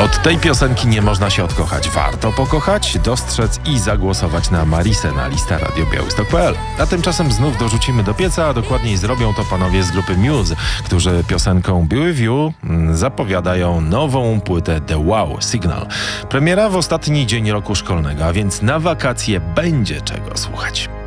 Od tej piosenki nie można się odkochać. Warto pokochać, dostrzec i zagłosować na Marisę na lista radiobiałystok.pl. A tymczasem znów dorzucimy do pieca, a dokładniej zrobią to panowie z grupy Muse, którzy piosenką Be With You zapowiadają nową płytę The Wow Signal. Premiera w ostatni dzień roku szkolnego, a więc na wakacje będzie czego słuchać.